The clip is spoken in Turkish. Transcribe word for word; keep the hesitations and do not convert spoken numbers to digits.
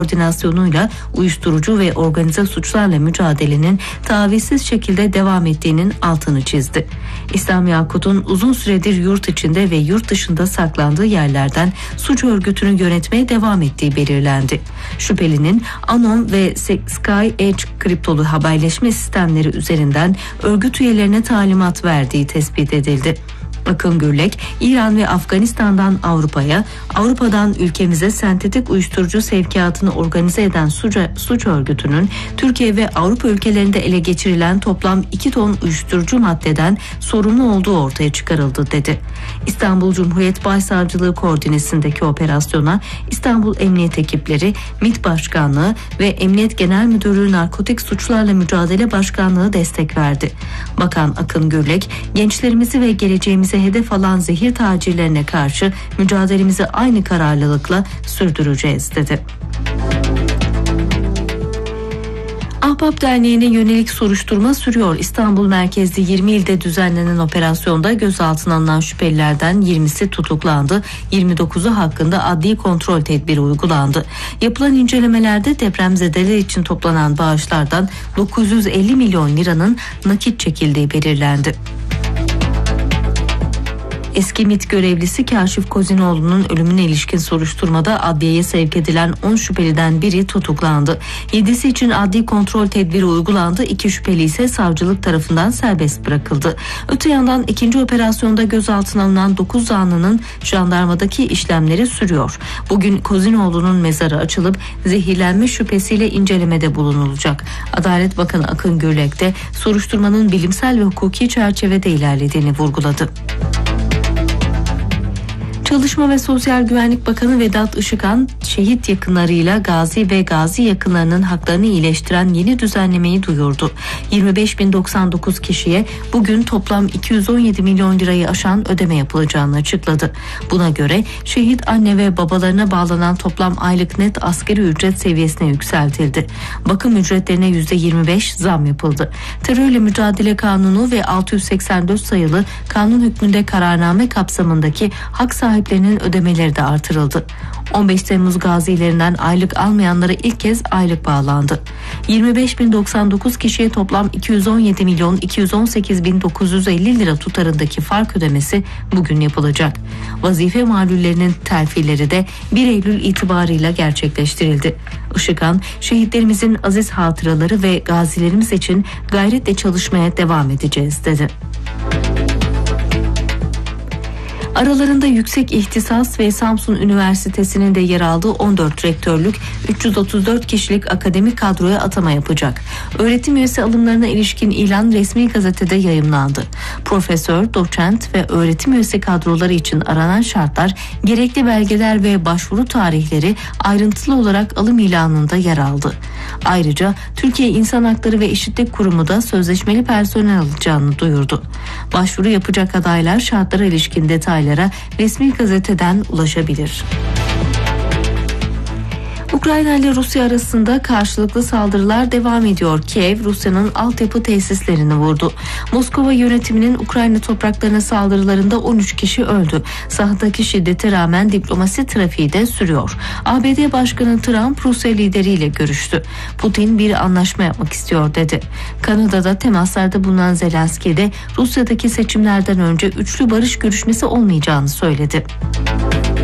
koordinasyonuyla uyuşturucu ve organize suçlarla mücadelenin tavizsiz şekilde devam ettiğinin altını çizdi. İslam Yakut'un uzun süredir yurt içinde ve yurt dışında saklandığı yerlerden suç örgütünü yönetmeye devam ettiği belirlendi. Şüphelinin Anom ve SkyEdge kriptolu haberleşme sistemleri üzerinden örgüt üyelerine talimat verdiği tespit edildi. Akın Gürlek, İran ve Afganistan'dan Avrupa'ya, Avrupa'dan ülkemize sentetik uyuşturucu sevkiyatını organize eden suç, suç örgütünün Türkiye ve Avrupa ülkelerinde ele geçirilen toplam iki ton uyuşturucu maddeden sorumlu olduğu ortaya çıkarıldı dedi. İstanbul Cumhuriyet Başsavcılığı koordinesindeki operasyona İstanbul Emniyet ekipleri, MİT Başkanlığı ve Emniyet Genel Müdürlüğü Narkotik Suçlarla Mücadele Başkanlığı destek verdi. Bakan Akın Gürlek, gençlerimizi ve geleceğimizi hedef alan zehir tacirlerine karşı mücadelemizi aynı kararlılıkla sürdüreceğiz dedi. Ahbap Derneği'ne yönelik soruşturma sürüyor. İstanbul merkezli yirmi ilde düzenlenen operasyonda gözaltına alınan şüphelilerden yirmisi tutuklandı. yirmi dokuzu hakkında adli kontrol tedbiri uygulandı. Yapılan incelemelerde depremzedeler için toplanan bağışlardan dokuz yüz elli milyon liranın nakit çekildiği belirlendi. Eski MİT görevlisi Kaşif Kozinoğlu'nun ölümüne ilişkin soruşturmada adliyeye sevk edilen on şüpheliden biri tutuklandı. yedisi için adli kontrol tedbiri uygulandı. iki şüpheli ise savcılık tarafından serbest bırakıldı. Öte yandan ikinci operasyonda gözaltına alınan dokuz zanlının jandarmadaki işlemleri sürüyor. Bugün Kozinoğlu'nun mezarı açılıp zehirlenme şüphesiyle incelemede bulunulacak. Adalet Bakanı Akın Gürlek de soruşturmanın bilimsel ve hukuki çerçevede ilerlediğini vurguladı. Çalışma ve Sosyal Güvenlik Bakanı Vedat Işıkhan, şehit yakınlarıyla gazi ve gazi yakınlarının haklarını iyileştiren yeni düzenlemeyi duyurdu. yirmi beş bin doksan dokuz kişiye bugün toplam iki yüz on yedi milyon lirayı aşan ödeme yapılacağını açıkladı. Buna göre şehit anne ve babalarına bağlanan toplam aylık net asgari ücret seviyesine yükseltildi. Bakım ücretlerine yüzde yirmi beş zam yapıldı. Terörle Mücadele Kanunu ve altı yüz seksen dört sayılı kanun hükmünde kararname kapsamındaki hak sahibi ödemeleri de artırıldı. on beş Temmuz gazilerinden aylık almayanlara ilk kez aylık bağlandı. yirmi beş bin doksan dokuz kişiye toplam iki yüz on yedi milyon iki yüz on sekiz bin dokuz yüz elli lira tutarındaki fark ödemesi bugün yapılacak. Vazife malullerinin terfileri de bir Eylül itibarıyla gerçekleştirildi. Işıkhan, şehitlerimizin aziz hatıraları ve gazilerimiz için gayretle çalışmaya devam edeceğiz dedi. Aralarında yüksek ihtisas ve Samsun Üniversitesi'nin de yer aldığı on dört rektörlük üç yüz otuz dört kişilik akademik kadroya atama yapacak. Öğretim üyesi alımlarına ilişkin ilan resmi gazetede yayımlandı. Profesör, doçent ve öğretim üyesi kadroları için aranan şartlar, gerekli belgeler ve başvuru tarihleri ayrıntılı olarak alım ilanında yer aldı. Ayrıca Türkiye İnsan Hakları ve Eşitlik Kurumu da sözleşmeli personel alacağını duyurdu. Başvuru yapacak adaylar şartlara ilişkin detaylara resmi gazeteden ulaşabilir. Ukrayna ile Rusya arasında karşılıklı saldırılar devam ediyor. Kiev, Rusya'nın altyapı tesislerini vurdu. Moskova yönetiminin Ukrayna topraklarına saldırılarında on üç kişi öldü. Sahadaki şiddete rağmen diplomasi trafiği de sürüyor. A B D Başkanı Trump, Rusya lideriyle görüştü. Putin bir anlaşma yapmak istiyor dedi. Kanada'da temaslarda bulunan Zelenski de Rusya'daki seçimlerden önce üçlü barış görüşmesi olmayacağını söyledi.